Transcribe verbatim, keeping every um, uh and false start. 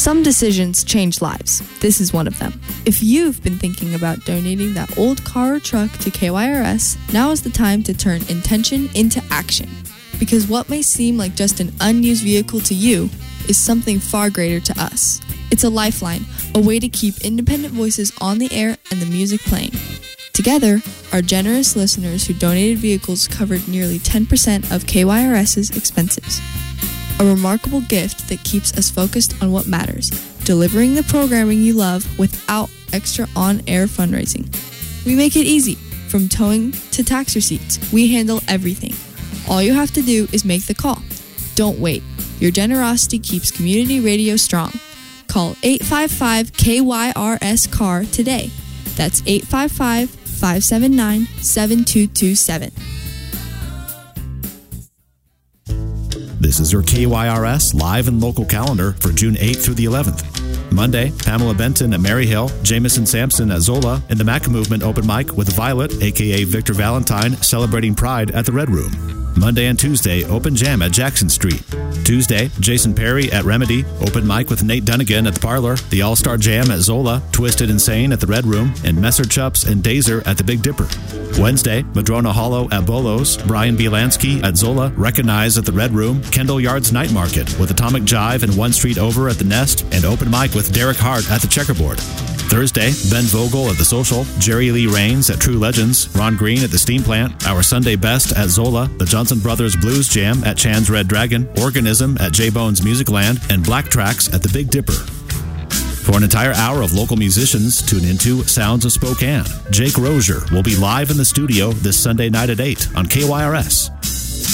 Some decisions change lives. This is one of them. If you've been thinking about donating that old car or truck to K Y R S, now is the time to turn intention into action. Because what may seem like just an unused vehicle to you is something far greater to us. It's a lifeline, a way to keep independent voices on the air and the music playing. Together, our generous listeners who donated vehicles covered nearly ten percent of K Y R S's expenses. A remarkable gift that keeps us focused on what matters, delivering the programming you love without extra on-air fundraising. We make it easy, from towing to tax receipts. We handle everything. All you have to do is make the call. Don't wait. Your generosity keeps community radio strong. Call eight five five K Y R S C A R today. That's eight five five, five seven nine, seven two two seven. This is your K Y R S live and local calendar for June eighth through the eleventh. Monday, Pamela Benton at Maryhill, Jamison Sampson at Zola, and the Mac Movement open mic with Violet, a k a. Victor Valentine, celebrating Pride at the Red Room. Monday and Tuesday, open jam at Jackson Street. Tuesday, Jason Perry at Remedy, open mic with Nate Dunnigan at the Parlor, the All-Star Jam at Zola, Twisted Insane at the Red Room, and Messer Chups and Dazer at the Big Dipper. Wednesday, Madrona Hollow at Bolos, Brian Bielansky at Zola, Recognize at the Red Room, Kendall Yards Night Market with Atomic Jive and One Street Over at the Nest, and open mic with Derek Hart at the Checkerboard. Thursday, Ben Vogel at The Social, Jerry Lee Rains at True Legends, Ron Green at the Steam Plant, Our Sunday Best at Zola, the Johnson Brothers Blues Jam at Chan's Red Dragon, Organism at J-Bone's Music Land, and Black Tracks at the Big Dipper. For an entire hour of local musicians, tune into Sounds of Spokane. Jake Rozier will be live in the studio this Sunday night at eight on K Y R S.